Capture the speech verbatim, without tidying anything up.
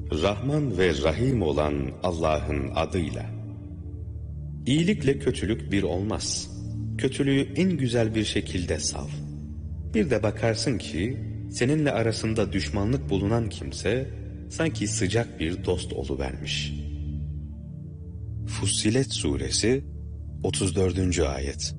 Rahman ve Rahim olan Allah'ın adıyla. İyilikle kötülük bir olmaz. Kötülüğü en güzel bir şekilde sav. Bir de bakarsın ki seninle arasında düşmanlık bulunan kimse sanki sıcak bir dost oluvermiş. Fussilet Suresi otuz dördüncü Ayet.